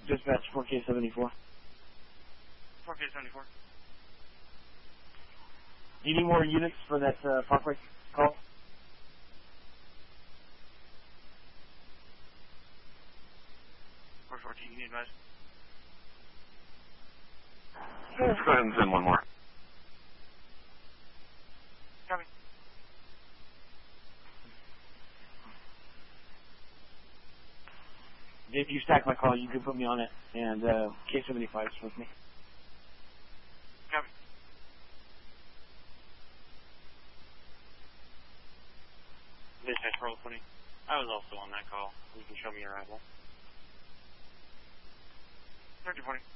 Dispatch 4K74. 4K74. Do you need more units for that Parkway call? Or 14, you need advice? Let's go ahead and send one more. Copy. If you stack my call, you can put me on it, and K75 is with me. Copy. Dispatch Pearl 20. I was also on that call. You can show me your arrival. 3020.